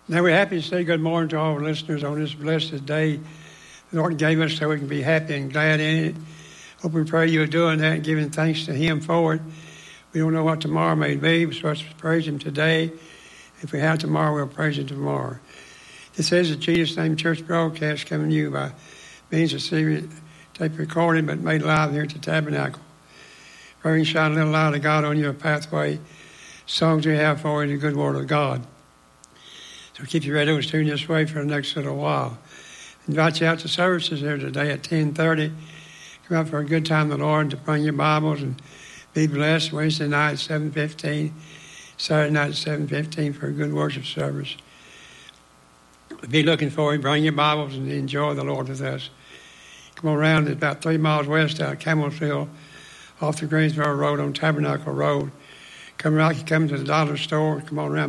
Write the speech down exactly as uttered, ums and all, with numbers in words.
Now we're happy to say good morning to all our listeners on this blessed day the Lord gave us so we can be happy and glad in it. Hope and pray you're doing that and giving thanks to Him for it. We don't know what tomorrow may be. We're supposed to praise Him today. If we have tomorrow, we'll praise Him tomorrow. It says the Jesus Name Church broadcast coming to you by means of C D tape recording but made live here at the Tabernacle. Pray and shine a little light of God on your pathway. Songs we have for you, the good word of God. So keep your radios tuned this way for the next little while. Invite you out to services here today at ten thirty. Come out for a good time in the Lord to bring your Bibles and be blessed. Wednesday night at seven fifteen. Saturday night at seven fifteen for a good worship service. Be looking for you. Bring your Bibles and enjoy the Lord with us. Come on around. It's about three miles west out of Camelsville off the Greensboro Road on Tabernacle Road. Come around. You come to the dollar store. Come on around.